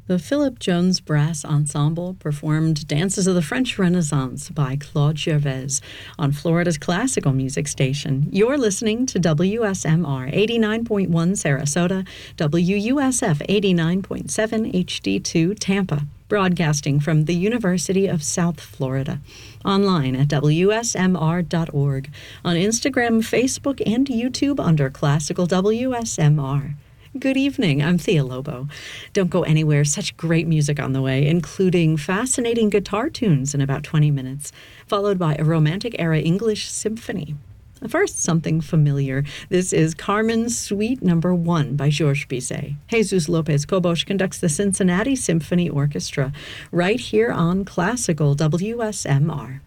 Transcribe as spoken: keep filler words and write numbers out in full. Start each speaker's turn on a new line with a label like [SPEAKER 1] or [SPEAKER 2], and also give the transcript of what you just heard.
[SPEAKER 1] The Philip Jones Brass Ensemble performed Dances of the French Renaissance by Claude Gervais on Florida's classical music station. You're listening to W S M R eighty-nine point one Sarasota, W U S F eighty-nine point seven H D two Tampa, broadcasting from the University of South Florida. Online at W S M R dot org, on Instagram, Facebook, and YouTube under Classical W S M R. Good evening, I'm Thea Lobo. Don't go anywhere, such great music on the way, including fascinating guitar tunes in about twenty minutes, followed by a Romantic-era English symphony. First, something familiar. This is Carmen's Suite Number One by Georges Bizet. Jesus Lopez Cobos conducts the Cincinnati Symphony Orchestra right here on Classical W S M R.